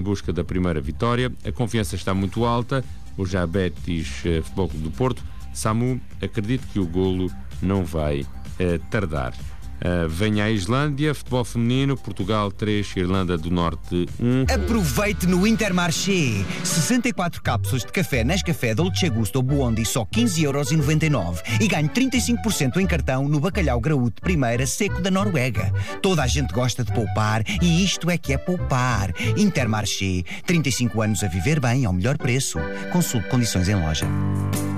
busca da primeira vitória. A confiança está muito alta. Hoje há Betis Futebol Clube do Porto. Samu, acredito que o golo não vai tardar. Venha à Islândia, futebol feminino, Portugal 3, Irlanda do Norte 1. Aproveite no Intermarché. 64 cápsulas de café Nescafé Dolce Gusto ou Buondi só 15,99€ e ganhe 35% em cartão no bacalhau graúdo de primeira seco da Noruega. Toda a gente gosta de poupar e isto é que é poupar. Intermarché, 35 anos a viver bem ao melhor preço. Consulte condições em loja.